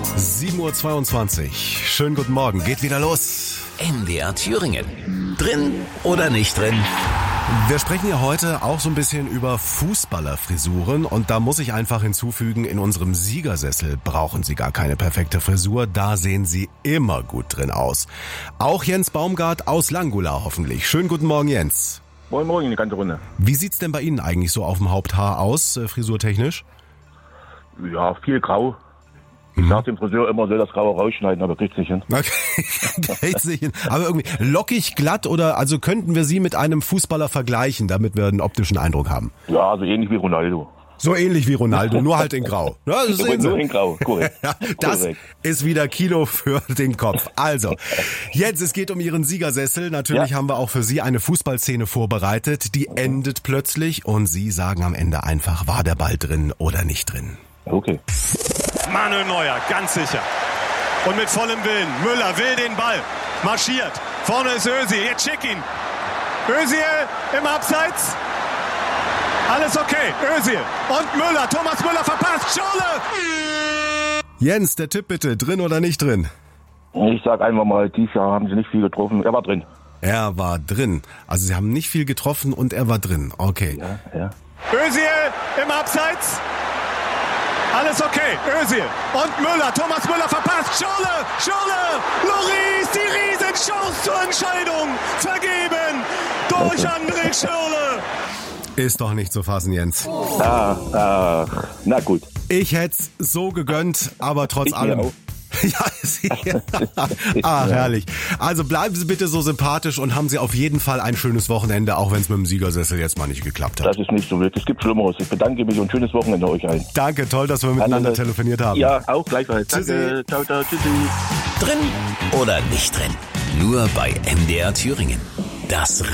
7:22 Uhr. Schönen guten Morgen. Geht wieder los. MDR Thüringen. Drin oder nicht drin? Wir sprechen ja heute auch so ein bisschen über Fußballerfrisuren und da muss ich einfach hinzufügen, in unserem Siegersessel brauchen Sie gar keine perfekte Frisur, da sehen Sie immer gut drin aus. Auch Jens Baumgart aus Langula hoffentlich. Schönen guten Morgen, Jens. Moin, moin, die ganze Runde. Wie sieht's denn bei Ihnen eigentlich so auf dem Haupthaar aus, frisurtechnisch? Ja, viel grau. Ich sag dem Friseur immer, soll das Graue rausschneiden, aber kriegt's nicht hin. Okay, kriegt's nicht hin. Aber irgendwie lockig, glatt oder also könnten wir Sie mit einem Fußballer vergleichen, damit wir einen optischen Eindruck haben? Ja, so ähnlich wie Ronaldo. So ähnlich wie Ronaldo, nur halt in Grau. Ja, das ist Nur in Grau, korrekt. Ja, das ist wieder Kilo für den Kopf. Also, jetzt, es geht um Ihren Siegersessel. Natürlich haben wir auch für Sie eine Fußballszene vorbereitet. Die endet plötzlich und Sie sagen am Ende einfach, war der Ball drin oder nicht drin? Okay. Manuel Neuer, ganz sicher. Und mit vollem Willen. Müller will den Ball. Marschiert. Vorne ist Özil. Jetzt schick ihn. Özil im Abseits. Alles okay. Özil. Und Müller. Thomas Müller verpasst. Schorle. Jens, der Tipp bitte. Drin oder nicht drin? Ich sag einfach mal, dieses Jahr haben sie nicht viel getroffen. Er war drin. Er war drin. Also Sie haben nicht viel getroffen und er war drin. Okay. Ja. Özil im Abseits. Alles okay, Özil und Müller, Thomas Müller verpasst, Schorle, Lloris, die Riesenchance zur Entscheidung, vergeben durch André Schorle. Ist doch nicht zu fassen, Jens. Na gut. Ich hätt's so gegönnt, aber trotz allem. Auch. Ja, sicher. Herrlich. Also bleiben Sie bitte so sympathisch und haben Sie auf jeden Fall ein schönes Wochenende, auch wenn es mit dem Siegersessel jetzt mal nicht geklappt hat. Das ist nicht so wild. Es gibt Schlimmeres. Ich bedanke mich und schönes Wochenende euch allen. Danke, toll, dass wir miteinander telefoniert haben. Ja, auch gleichfalls. Tschüssi. Danke. Ciao, tschüssi. Drin oder nicht drin? Nur bei MDR Thüringen. Das